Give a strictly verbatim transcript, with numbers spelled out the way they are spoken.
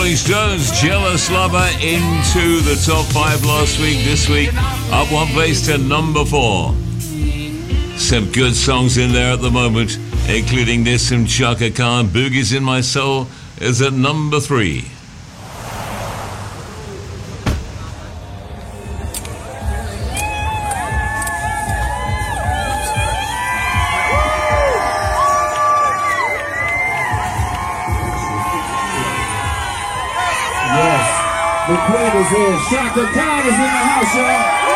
Rolling Stones, Jealous Lover, into the top five last week. This week, up one place to number four. Some good songs in there at the moment, including this from Chaka Khan. Boogie's in My Soul is at number three. The Queen is here. Chaka Khan is in the house, y'all.